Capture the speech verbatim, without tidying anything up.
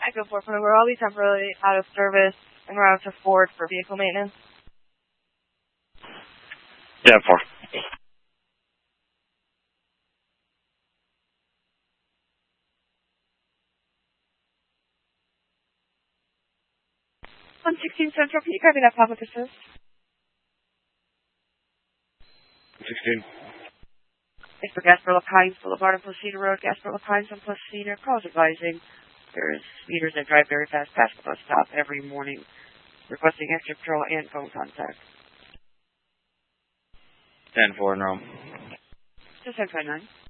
Echo four point we're all be temporarily out of service en route to Ford for vehicle maintenance. Yeah, four. one sixteen Central, can you grab me that public assist? sixteen. It's for Gasper Pines Boulevard and Placida Road, Gasper Pines and Placida. Calls advising there's speeders that drive very fast past the bus stop every morning, requesting extra patrol and phone contact. ten four in Rome. Just ten twenty-nine.